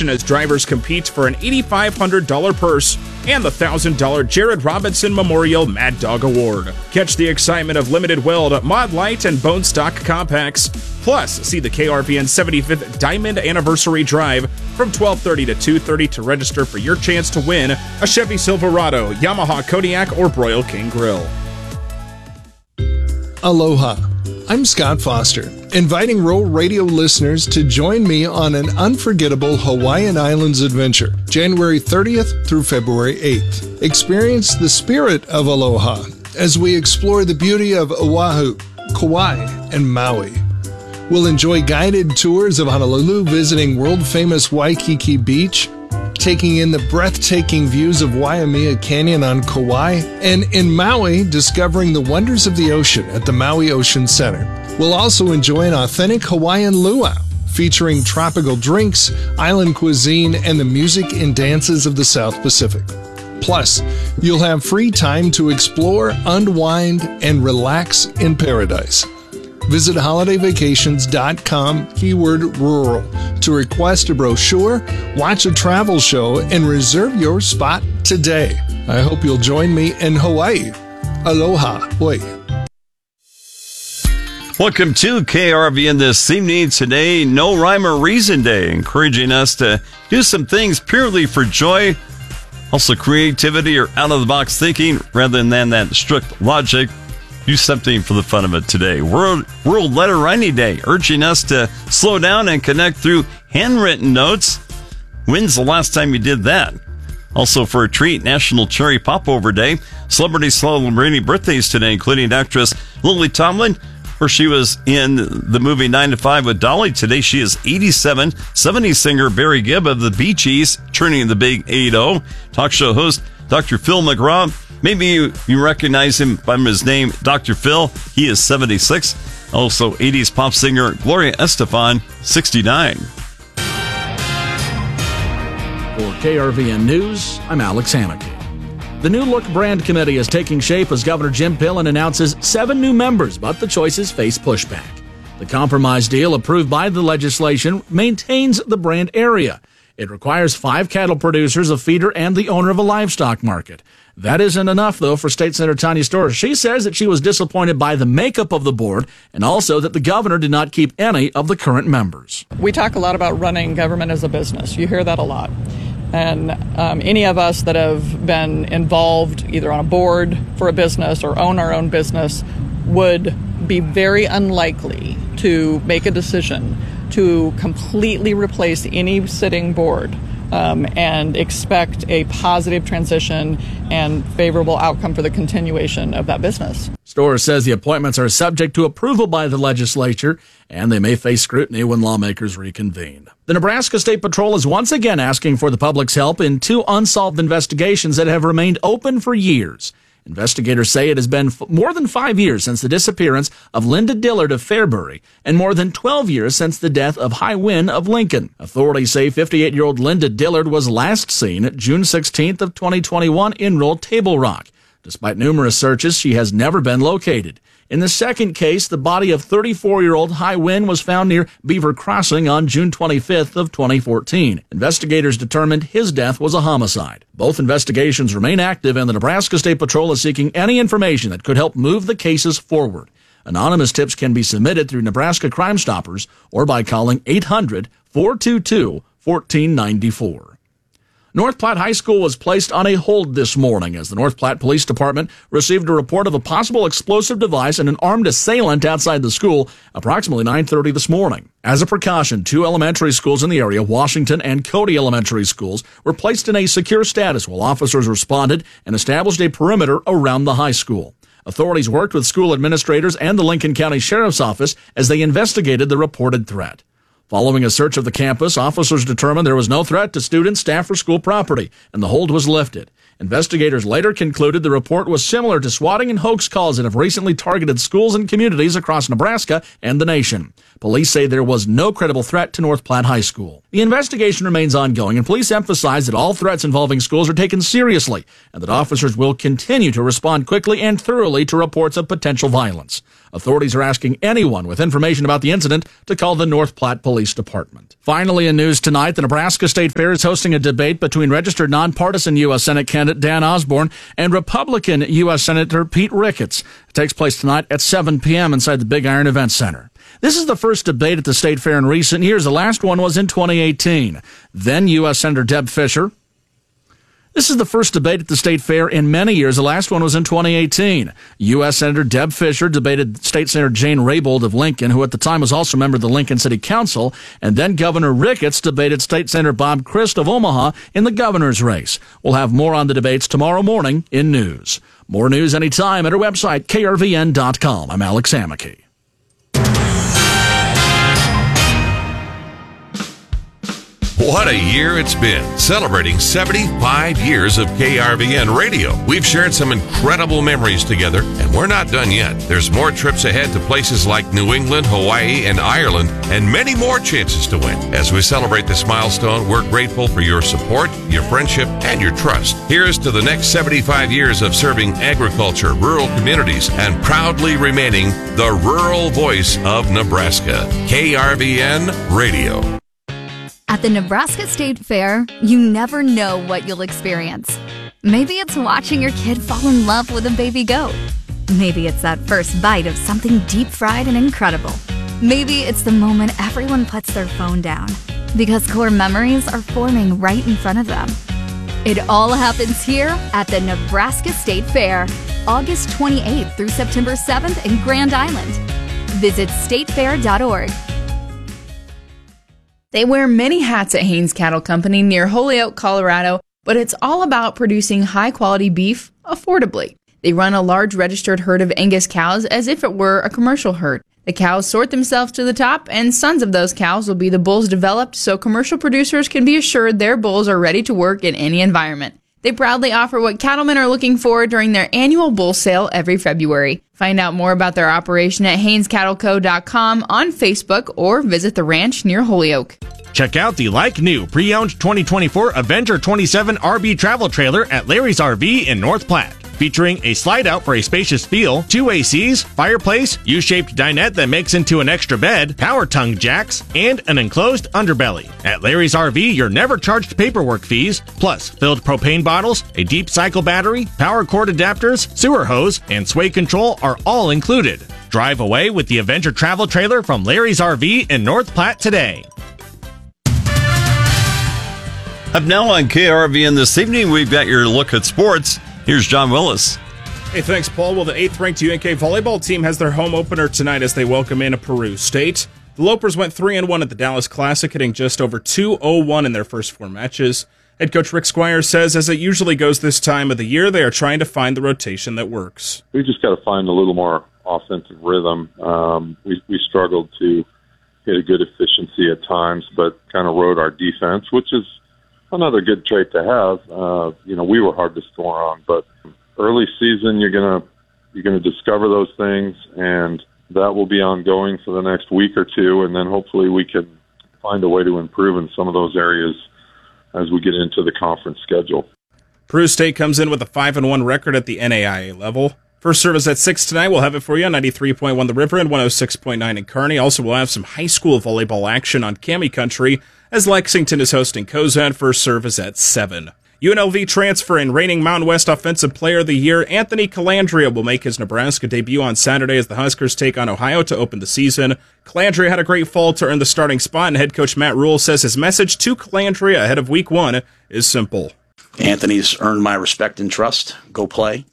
celebration as drivers compete for an $8,500 purse and the $1,000 Jared Robinson Memorial Mad Dog Award. Catch the excitement of Limited Weld, Mod Light, and Bone Stock Compacts. Plus, see the KRVN 75th Diamond Anniversary Drive from 12:30 to 2:30 to register for your chance to win a Chevy Silverado, Yamaha Kodiak, or Broil King Grill. Aloha. I'm Scott Foster, inviting Rural Radio listeners to join me on an unforgettable Hawaiian Islands adventure, January 30th through February 8th. Experience the spirit of aloha as we explore the beauty of Oahu, Kauai, and Maui. We'll enjoy guided tours of Honolulu, visiting world-famous Waikiki Beach, taking in the breathtaking views of Waimea Canyon on Kauai, and in Maui, discovering the wonders of the ocean at the Maui Ocean Center. We'll also enjoy an authentic Hawaiian luau, featuring tropical drinks, island cuisine, and the music and dances of the South Pacific. Plus, you'll have free time to explore, unwind, and relax in paradise. Visit holidayvacations.com, keyword rural, to request a brochure, watch a travel show, and reserve your spot today. I hope you'll join me in Hawaii. Aloha. Hoi. Welcome to KRVN this evening. Today, No Rhyme or Reason Day, encouraging us to do some things purely for joy, also creativity or out-of-the-box thinking, rather than that strict logic. Do something for the fun of it today. World Letter Writing Day, urging us to slow down and connect through handwritten notes. When's the last time you did that? Also for a treat, National Cherry Popover Day. Celebrities celebrating birthdays today, including actress Lily Tomlin, where she was in the movie 9 to 5 with Dolly. Today she is 87. 70s singer Barry Gibb of the Bee Gees, turning the big 80. Talk show host Dr. Phil McGraw. Maybe you recognize him by his name, Dr. Phil. He is 76. Also, 80s pop singer Gloria Estefan, 69. For KRVN News, I'm Alex Haneke. The New Look Brand Committee is taking shape as Governor Jim Pillen announces 7 new members, but the choices face pushback. The compromise deal approved by the legislation maintains the brand area. It requires 5 cattle producers, a feeder, and the owner of a livestock market. That isn't enough, though, for State Senator Tanya Storrs. She says that she was disappointed by the makeup of the board and also that the governor did not keep any of the current members. We talk a lot about running government as a business. You hear that a lot. And any of us that have been involved either on a board for a business or own our own business would be very unlikely to make a decision to completely replace any sitting board and expect a positive transition and favorable outcome for the continuation of that business. Storrs says the appointments are subject to approval by the legislature, and they may face scrutiny when lawmakers reconvene. The Nebraska State Patrol is once again asking for the public's help in 2 unsolved investigations that have remained open for years. Investigators say it has been more than 5 years since the disappearance of Linda Dillard of Fairbury and more than 12 years since the death of Hai Win of Lincoln. Authorities say 58-year-old Linda Dillard was last seen June 16th of 2021 in Roll Table Rock. Despite numerous searches, she has never been located. In the second case, the body of 34-year-old Hai Win was found near Beaver Crossing on June 25th of 2014. Investigators determined his death was a homicide. Both investigations remain active, and the Nebraska State Patrol is seeking any information that could help move the cases forward. Anonymous tips can be submitted through Nebraska Crime Stoppers or by calling 800-422-1494. North Platte High School was placed on a hold this morning as the North Platte Police Department received a report of a possible explosive device and an armed assailant outside the school approximately 9:30 this morning. As a precaution, 2 elementary schools in the area, Washington and Cody Elementary Schools, were placed in a secure status while officers responded and established a perimeter around the high school. Authorities worked with school administrators and the Lincoln County Sheriff's Office as they investigated the reported threat. Following a search of the campus, officers determined there was no threat to students, staff, or school property, and the hold was lifted. Investigators later concluded the report was similar to swatting and hoax calls that have recently targeted schools and communities across Nebraska and the nation. Police say there was no credible threat to North Platte High School. The investigation remains ongoing, and police emphasize that all threats involving schools are taken seriously and that officers will continue to respond quickly and thoroughly to reports of potential violence. Authorities are asking anyone with information about the incident to call the North Platte Police Department. Finally, in news tonight, the Nebraska State Fair is hosting a debate between registered nonpartisan U.S. Senate candidate Dan Osborne and Republican U.S. Senator Pete Ricketts. It takes place tonight at 7 p.m. inside the Big Iron Event Center. This is the first debate at the State Fair in recent years. The last one was in 2018. Then U.S. Senator Deb Fischer. This is the first debate at the State Fair in many years. The last one was in 2018. U.S. Senator Deb Fischer debated State Senator Jane Raybould of Lincoln, who at the time was also a member of the Lincoln City Council, and then Governor Ricketts debated State Senator Bob Christ of Omaha in the governor's race. We'll have more on the debates tomorrow morning in News. More news anytime at our website, krvn.com. I'm Alex Amicky. What a year it's been, celebrating 75 years of KRVN Radio. We've shared some incredible memories together, and we're not done yet. There's more trips ahead to places like New England, Hawaii, and Ireland, and many more chances to win. As we celebrate this milestone, we're grateful for your support, your friendship, and your trust. Here's to the next 75 years of serving agriculture, rural communities, and proudly remaining the rural voice of Nebraska. KRVN Radio. At the Nebraska State Fair, you never know what you'll experience. Maybe it's watching your kid fall in love with a baby goat. Maybe it's that first bite of something deep-fried and incredible. Maybe it's the moment everyone puts their phone down because core memories are forming right in front of them. It all happens here at the Nebraska State Fair, August 28th through September 7th in Grand Island. Visit statefair.org. They wear many hats at Haines Cattle Company near Holyoke, Colorado, but it's all about producing high-quality beef affordably. They run a large registered herd of Angus cows as if it were a commercial herd. The cows sort themselves to the top, and sons of those cows will be the bulls developed so commercial producers can be assured their bulls are ready to work in any environment. They proudly offer what cattlemen are looking for during their annual bull sale every February. Find out more about their operation at HainesCattleCo.com, on Facebook, or visit the ranch near Holyoke. Check out the like-new pre-owned 2024 Avenger 27 RB travel trailer at Larry's RV in North Platte. Featuring a slide-out for a spacious feel, 2 ACs, fireplace, U-shaped dinette that makes into an extra bed, power tongue jacks, and an enclosed underbelly. At Larry's RV, you're never charged paperwork fees, plus filled propane bottles, a deep cycle battery, power cord adapters, sewer hose, and sway control are all included. Drive away with the Avenger travel trailer from Larry's RV in North Platte today. Up now on KRVN this evening, we've got your look at sports. Here's John Willis. Hey, thanks, Paul. Well, the 8th-ranked UNK volleyball team has their home opener tonight as they welcome in Peru State. The Lopers went 3-1 at the Dallas Classic, hitting just over 2-0-1 in their first 4 matches. Head coach Rick Squires says, as it usually goes this time of the year, they are trying to find the rotation that works. We just got to find a little more offensive rhythm. We struggled to hit a good efficiency at times, but kind of rode our defense, which is another good trait to have. We were hard to score on, but early season you're gonna discover those things, and that will be ongoing for the next week or two, and then hopefully we can find a way to improve in some of those areas as we get into the conference schedule. Peru State comes in with a 5-1 record at the NAIA level. First service at 6 tonight. We'll have it for you on 93.1 The River and 106.9 in Kearney. Also, we'll have some high school volleyball action on Cami Country as Lexington is hosting Cozad. First service at 7. UNLV transfer and reigning Mountain West Offensive Player of the Year, Anthony Calandria, will make his Nebraska debut on Saturday as the Huskers take on Ohio to open the season. Calandria had a great fall to earn the starting spot, and head coach Matt Rule says his message to Calandria ahead of Week 1 is simple. Anthony's earned my respect and trust. Go play.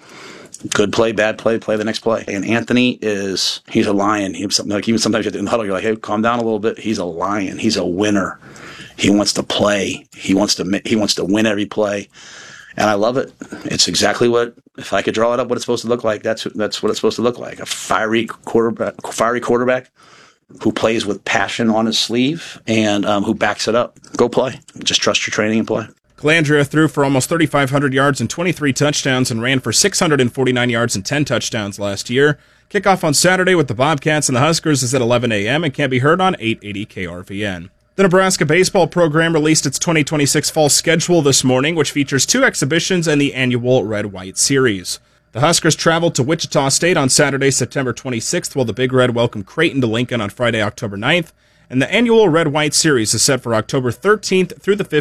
Good play, bad play, play the next play. And Anthony he's a lion. Even sometimes in the huddle, you're like, hey, calm down a little bit. He's a lion. He's a winner. He wants to play. He wants to win every play. And I love it. It's exactly what, if I could draw it up, what it's supposed to look like, that's what it's supposed to look like. A fiery quarterback who plays with passion on his sleeve and who backs it up. Go play. Just trust your training and play. Calandria threw for almost 3,500 yards and 23 touchdowns and ran for 649 yards and 10 touchdowns last year. Kickoff on Saturday with the Bobcats and the Huskers is at 11 a.m. and can be heard on 880 KRVN. The Nebraska baseball program released its 2026 fall schedule this morning, which features 2 exhibitions and the annual Red-White Series. The Huskers travel to Wichita State on Saturday, September 26th, while the Big Red welcome Creighton to Lincoln on Friday, October 9th. And the annual Red-White Series is set for October 13th through the 15th.